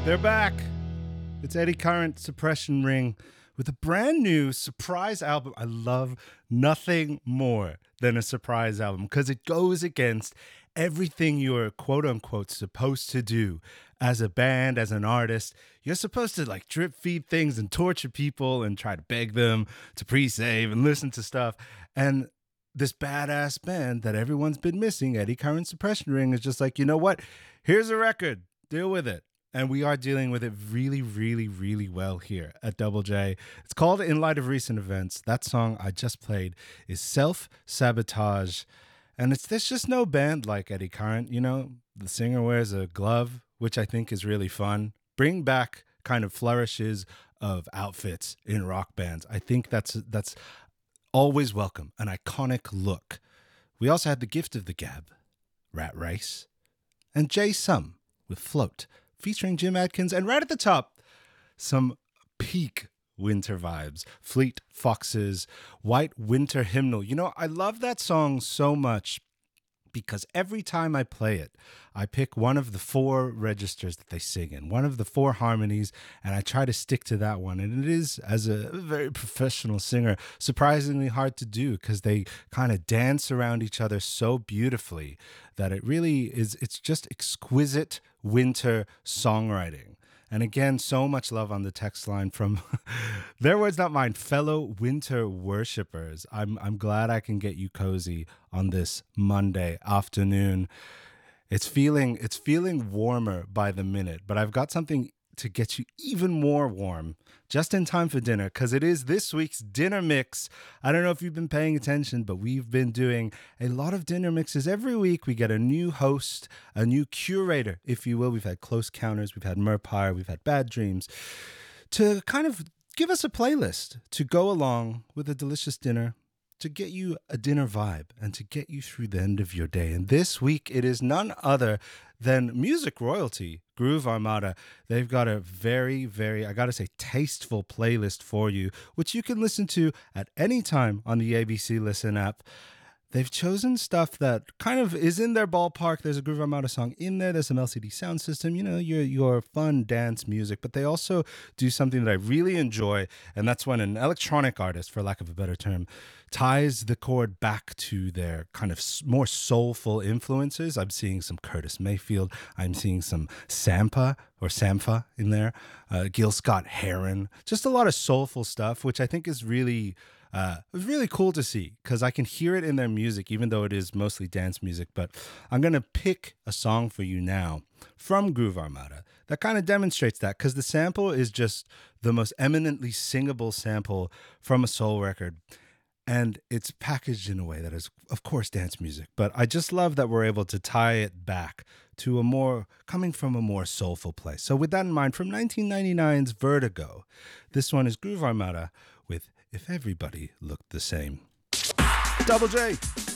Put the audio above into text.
They're back. It's Eddie Current, Suppression Ring, with a brand new surprise album. I love nothing more than a surprise album because it goes against everything you're quote unquote supposed to do as a band, as an artist. You're supposed to like drip feed things and torture people and try to beg them to pre-save and listen to stuff. And this badass band that everyone's been missing, Eddie Current, Suppression Ring, is just like, you know what? Here's a record. Deal with it. And we are dealing with it really, really, really well here at Double J. It's called In Light of Recent Events. That song I just played is Self-Sabotage. And there's just no band like Eddie Current. You know, the singer wears a glove, which I think is really fun. Bring back kind of flourishes of outfits in rock bands. I think that's always welcome, an iconic look. We also had the gift of the gab, Rat Race, and Jay Sum with Float, featuring Jim Adkins, and right at the top, some peak winter vibes. Fleet Foxes' White Winter Hymnal. You know, I love that song so much because every time I play it, I pick one of the 4 registers that they sing in, one of the 4 harmonies, and I try to stick to that one. And it is, as a very professional singer, surprisingly hard to do because they kind of dance around each other so beautifully that it really is, it's just exquisite winter songwriting. And again, so much love on the text line from their words, not mine, fellow winter worshippers. I'm glad I can get you cozy on this Monday afternoon. It's feeling warmer by the minute, but I've got something to get you even more warm just in time for dinner, because it is this week's dinner mix. I don't know if you've been paying attention, but we've been doing a lot of dinner mixes. Every week we get a new host, a new curator, if you will. We've had Close Counters, we've had Murpire, we've had Bad Dreams, to kind of give us a playlist to go along with a delicious dinner, to get you a dinner vibe and to get you through the end of your day. And this week it is none other than music royalty, Groove Armada. They've got a very, very, I gotta say, tasteful playlist for you, which you can listen to at any time on the ABC Listen app. They've chosen stuff that kind of is in their ballpark. There's a Groove Armada song in there. There's some LCD Sound System, you know, your fun dance music. But they also do something that I really enjoy, and that's when an electronic artist, for lack of a better term, ties the chord back to their kind of more soulful influences. I'm seeing some Curtis Mayfield. I'm seeing some Sampha in there. Gil Scott-Heron. Just a lot of soulful stuff, which I think is really... it was really cool to see because I can hear it in their music, even though it is mostly dance music. But I'm going to pick a song for you now from Groove Armada that kind of demonstrates that, because the sample is just the most eminently singable sample from a soul record. And it's packaged in a way that is, of course, dance music. But I just love that we're able to tie it back to coming from a more soulful place. So with that in mind, from 1999's Vertigo, this one is Groove Armada with If Everybody Looked the Same. Double J.